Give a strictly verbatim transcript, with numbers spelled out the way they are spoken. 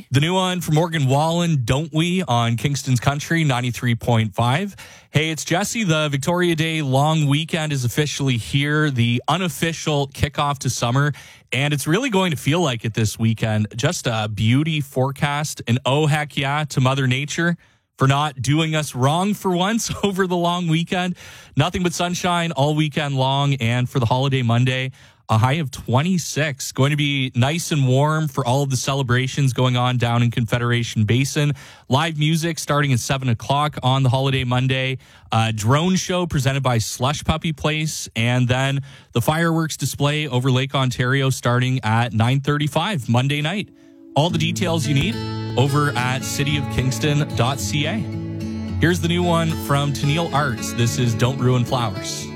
The new one from Morgan Wallen, Don't We, on Kingston's Country, ninety-three point five. Hey, it's Jesse. The Victoria Day long weekend is officially here, the unofficial kickoff to summer, and it's really going to feel like it this weekend. Just a beauty forecast, and oh, heck yeah, to Mother Nature for not doing us wrong for once over the long weekend. Nothing but sunshine all weekend long, and for the holiday Monday, a high of twenty-six. Going to be nice and warm for all of the celebrations going on down in Confederation Basin. Live music starting at seven o'clock on the holiday Monday. A drone show presented by Slush Puppy Place. And then the fireworks display over Lake Ontario starting at nine thirty-five Monday night. All the details you need over at city of kingston dot c a. Here's the new one from Tennille Arts. This is Don't Ruin Flowers.